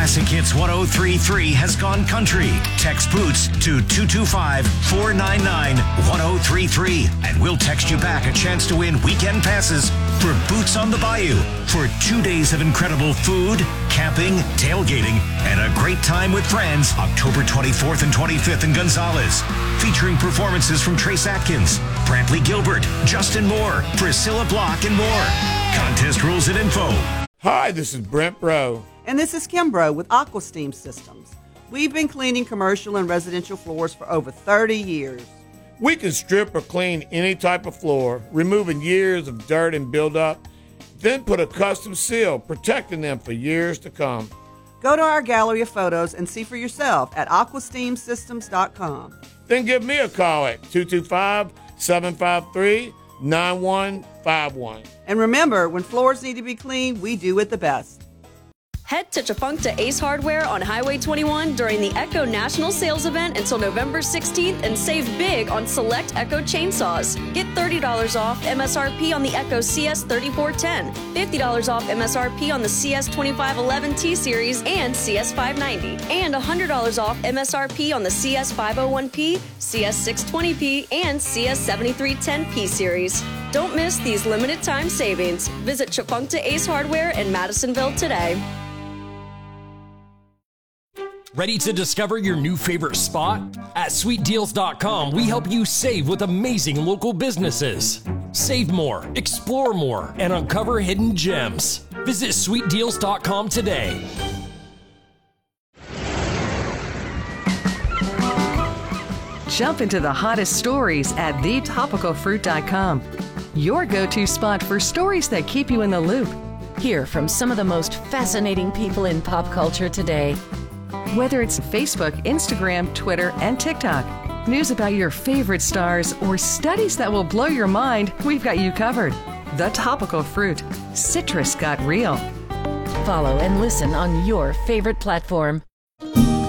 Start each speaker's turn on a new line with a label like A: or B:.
A: Classic Hits 1033 has gone country. Text Boots to 225-499-1033 and we'll text you back a chance to win weekend passes for Boots on the Bayou for 2 days of incredible food, camping, tailgating, and a great time with friends October 24th and 25th in Gonzales. Featuring performances from Trace Atkins, Brantley Gilbert, Justin Moore, Priscilla Block, and more. Contest rules and info.
B: Hi, this is Brent Bro.
C: And this is Kim Bro with AquaSteam Systems. We've been cleaning commercial and residential floors for over 30 years.
B: We can strip or clean any type of floor, removing years of dirt and buildup, then put a custom seal, protecting them for years to come.
C: Go to our gallery of photos and see for yourself at aquasteamsystems.com.
B: Then give me a call at 225-753-9151.
C: And remember, when floors need to be cleaned, we do it the best.
D: Head to Chafuncta Ace Hardware on Highway 21 during the Echo National Sales Event until November 16th and save big on select Echo chainsaws. Get $30 off MSRP on the Echo CS 3410, $50 off MSRP on the CS 2511 T-Series and CS 590, and $100 off MSRP on the CS 501P, CS 620P, and CS 7310P Series. Don't miss these limited time savings. Visit Chafuncta Ace Hardware in Madisonville today.
E: Ready to discover your new favorite spot? At SweetDeals.com, we help you save with amazing local businesses. Save more, explore more, and uncover hidden gems. Visit SweetDeals.com today.
F: Jump into the hottest stories at thetopicalfruit.com. Your go-to spot for stories that keep you in the loop.
G: Hear from some of the most fascinating people in pop culture today.
F: Whether it's Facebook, Instagram, Twitter, and TikTok, news about your favorite stars, or studies that will blow your mind, we've got you covered. The Topical Fruit. Citrus got real.
G: Follow and listen on your favorite platform.